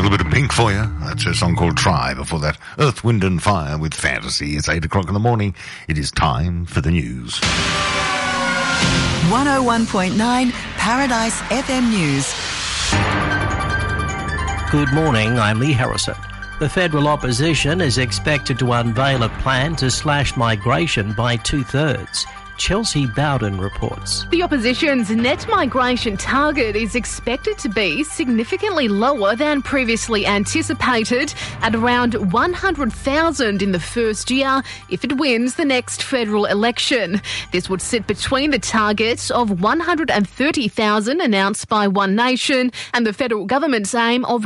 little bit of Pink for you. That's a song called Try. Before that, Earth, Wind and Fire with Fantasy. It's 8 o'clock in the morning. It is time for the news. 101.9 Paradise FM News. Good morning, I'm Lee Harrison. The federal opposition is expected to unveil a plan to slash migration by 2/3. Chelsea Bowden reports. The opposition's net migration target is expected to be significantly lower than previously anticipated, at around 100,000 in the first year if it wins the next federal election. This would sit between the target of 130,000 announced by One Nation and the federal government's aim of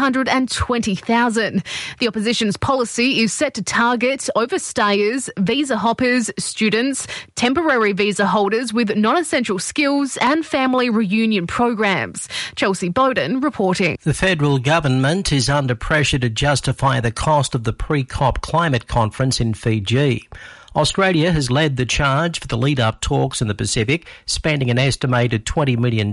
220,000. The opposition's policy is set to target overstayers, visa hoppers, students, temporary visa holders with non-essential skills and family reunion programs. Chelsea Bowden reporting. The federal government is under pressure to justify the cost of the pre-COP climate conference in Fiji. Australia has led the charge for the lead-up talks in the Pacific, spending an estimated $20 million.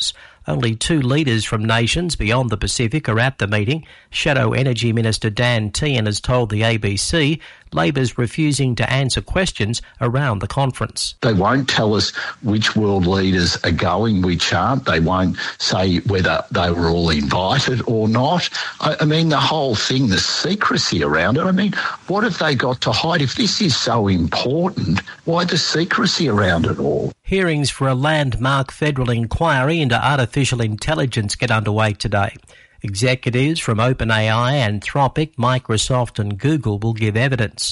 Only 2 leaders from nations beyond the Pacific are at the meeting. Shadow Energy Minister Dan Tehan has told the ABC Labor's refusing to answer questions around the conference. They won't tell us which world leaders are going, which aren't. They won't say whether they were all invited or not. I mean, the whole thing, the secrecy around it. I mean, what have they got to hide? If this is so important, why the secrecy around it all? Hearings for a landmark federal inquiry into artificial intelligence get underway today. Executives from OpenAI, Anthropic, Microsoft and Google will give evidence.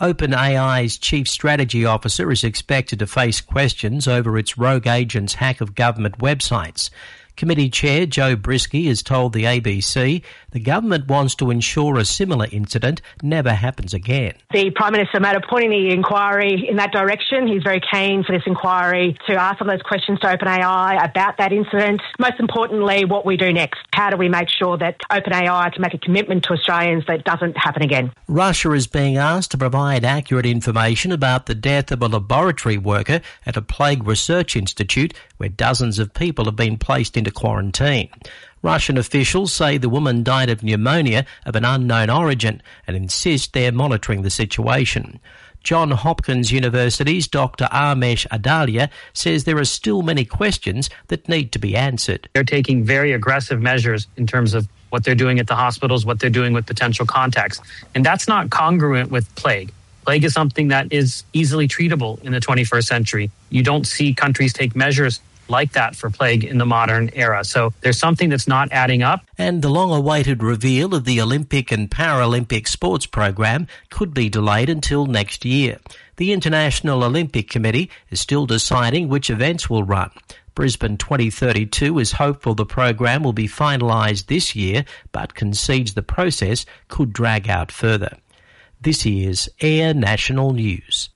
OpenAI's chief strategy officer is expected to face questions over its rogue agent's hack of government websites. Committee Chair Joe Brisky has told the ABC the government wants to ensure a similar incident never happens again. The Prime Minister made a point in the inquiry in that direction. He's very keen for this inquiry to ask some of those questions to OpenAI about that incident. Most importantly, what we do next. How do we make sure that OpenAI can make a commitment to Australians that it doesn't happen again? Russia is being asked to provide accurate information about the death of a laboratory worker at a plague research institute where dozens of people have been placed into quarantine. Russian officials say the woman died of pneumonia of an unknown origin and insist they're monitoring the situation. Johns Hopkins University's Dr. Amesh Adalia says there are still many questions that need to be answered. They're taking very aggressive measures in terms of what they're doing at the hospitals, what they're doing with potential contacts. And that's not congruent with plague. Plague is something that is easily treatable in the 21st century. You don't see countries take measures like that for plague in the modern era. So there's something that's not adding up. And the long-awaited reveal of the Olympic and Paralympic sports program could be delayed until next year. The International Olympic Committee is still deciding which events will run. Brisbane 2032 is hopeful the program will be finalised this year, but concedes the process could drag out further. This is Air National News.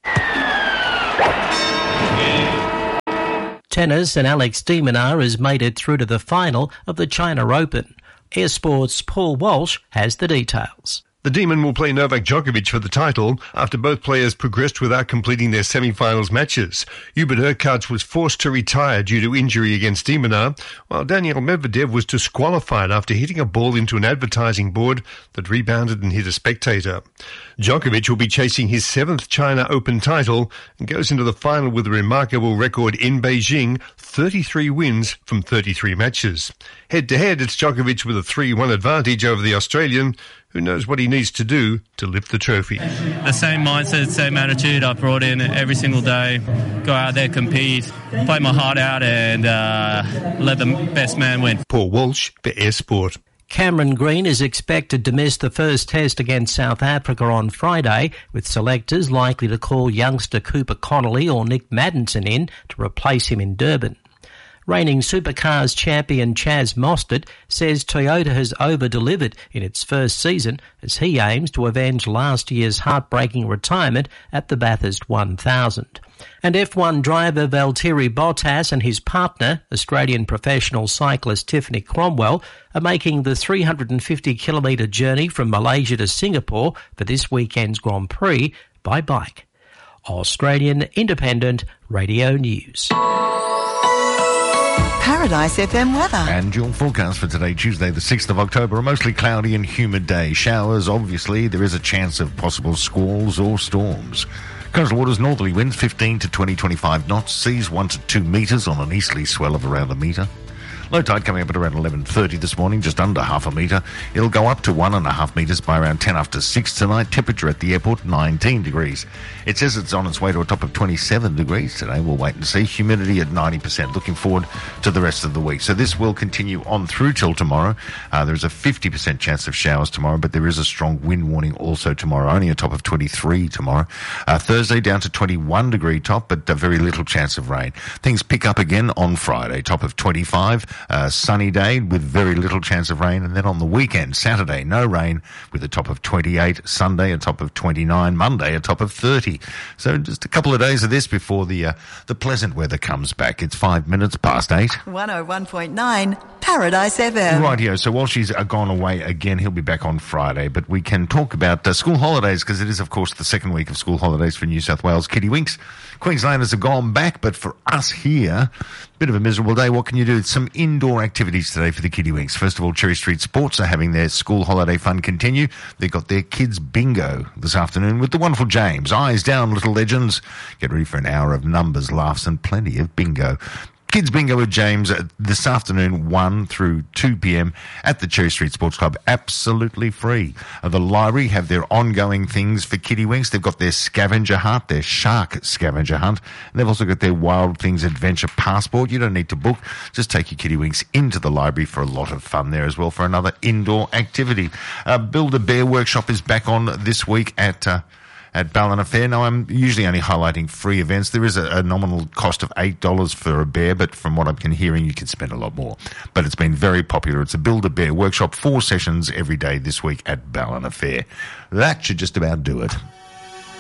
Tennis and Alex de Minaur has made it through to the final of the China Open. Air Sports' Paul Walsh has the details. The Demon will play Novak Djokovic for the title after both players progressed without completing their semi-finals matches. Hubert Hurkacz was forced to retire due to injury against de Minaur, while Daniil Medvedev was disqualified after hitting a ball into an advertising board that rebounded and hit a spectator. Djokovic will be chasing his 7th China Open title and goes into the final with a remarkable record in Beijing, 33 wins from 33 matches. Head-to-head, it's Djokovic with a 3-1 advantage over the Australian, who knows what he needs to do to lift the trophy. The same mindset, same attitude I brought in every single day. Go out there, compete, play my heart out and let the best man win. Paul Walsh for Air Sport. Cameron Green is expected to miss the first test against South Africa on Friday, with selectors likely to call youngster Cooper Connolly or Nick Maddinson in to replace him in Durban. Reigning Supercars champion Chaz Mostert says Toyota has over-delivered in its first season as he aims to avenge last year's heartbreaking retirement at the Bathurst 1000. And F1 driver Valtteri Bottas and his partner, Australian professional cyclist Tiffany Cromwell, are making the 350-kilometre journey from Malaysia to Singapore for this weekend's Grand Prix by bike. Australian Independent Radio News. Paradise FM weather. And your forecast for today, Tuesday the 6th of October, a mostly cloudy and humid day. Showers, obviously, there is a chance of possible squalls or storms. Coastal waters, northerly winds 15 to 20-25 knots, seas 1 to 2 metres on an easterly swell of around a metre. Low tide coming up at around 11:30 this morning, just under half a metre. It'll go up to 1.5 metres by around 10 after 6 tonight. Temperature at the airport, 19 degrees. It says it's on its way to a top of 27 degrees today. We'll wait and see. Humidity at 90%. Looking forward to the rest of the week. So this will continue on through till tomorrow. There's a 50% chance of showers tomorrow, but there is a strong wind warning also tomorrow. Only a top of 23 tomorrow. Thursday down to 21 degree top, but very little chance of rain. Things pick up again on Friday. Top of 25. Sunny day with very little chance of rain, and then on the weekend, Saturday, no rain with a top of 28, Sunday a top of 29, Monday a top of 30. So just a couple of days of this before the pleasant weather comes back. It's 5 minutes past 8. 101.9 Paradise FM. Rightio, so while she's gone away again, he'll be back on Friday, but we can talk about school holidays, because it is, of course, the second week of school holidays for New South Wales Kittywinks. Queenslanders have gone back, but for us here, bit of a miserable day. What can you do? Some indoor activities today for the Kittywinks. First of all, Cherry Street Sports are having their school holiday fun continue. They've got their kids bingo this afternoon with the wonderful James. Eyes down, little legends. Get ready for an hour of numbers, laughs and plenty of bingo. Kids Bingo with James this afternoon, 1 through 2 p.m. at the Cherry Street Sports Club, absolutely free. The library have their ongoing things for Kittywinks. They've got their scavenger hunt, their shark scavenger hunt. And they've also got their Wild Things Adventure Passport. You don't need to book. Just take your Kittywinks into the library for a lot of fun there as well for another indoor activity. Build-A-Bear Workshop is back on this week at Ballina Fair. Now, I'm usually only highlighting free events. There is a nominal cost of $8 for a bear, but from what I'm hearing, you can spend a lot more. But it's been very popular. It's a Build-A-Bear Workshop, 4 sessions every day this week at Ballina Fair. That should just about do it.